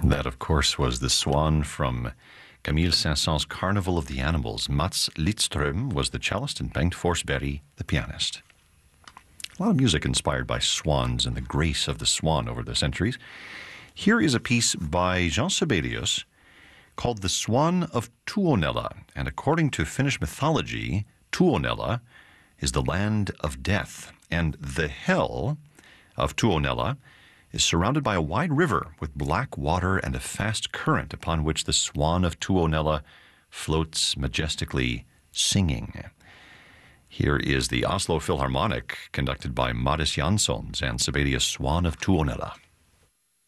That, of course, was the swan from Camille Saint-Saëns' Carnival of the Animals. Mats Lidström was the cellist and Bengt Forsberg the pianist. A lot of music inspired by swans and the grace of the swan over the centuries. Here is a piece by Jean Sibelius called The Swan of Tuonela. And according to Finnish mythology, Tuonela is the land of death. And the hell of Tuonela is surrounded by a wide river with black water and a fast current upon which the swan of Tuonela floats majestically singing. Here is the Oslo Philharmonic, conducted by Mattis Janssons and Sibelius' Swan of Tuonela.